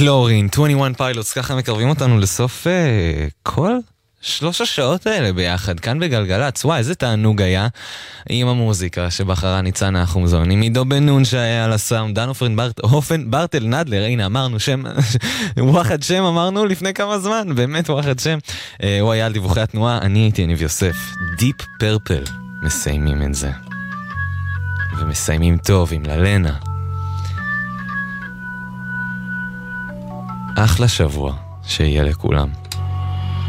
קלורין, 21 פיילוטס, ככה מקרבים אותנו לסוף כל 3 השעות האלה ביחד, כאן בגלגלץ. וואי, איזה תענוג היה עם המוזיקה שבחרה ניצנה החומזון, עם עידו בן נון שהיה על הסאונד, דן אופן ברטל נדלר, הנה אמרנו שם, וואחד שם אמרנו לפני כמה זמן, באמת וואחד שם. הוא היה על דיווחי התנועה, אני הייתי יניב יוסף. דיפ פרפל, מסיימים את זה. ומסיימים טוב עם ללנה. אחלה שבוע שיהיה לכולם.